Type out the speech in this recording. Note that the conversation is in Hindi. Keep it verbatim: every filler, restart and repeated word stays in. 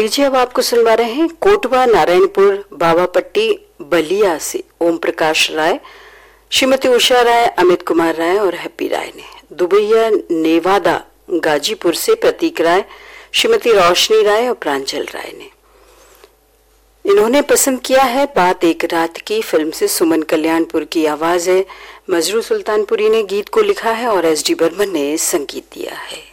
लीजिए अब आपको सुनवा रहे हैं कोटवा नारायणपुर बावापट्टी बलिया से ओम प्रकाश राय, श्रीमती उषा राय, अमित कुमार राय और हैप्पी राय ने। दुबैया नेवादा गाजीपुर से प्रतीक राय, श्रीमती रोशनी राय और प्रांजल राय ने। इन्होंने पसंद किया है बात एक रात की फिल्म से। सुमन कल्याणपुर की आवाज है, मजरू सुल्तानपुरी ने गीत को लिखा है और एस डी बर्मन ने संगीत दिया है।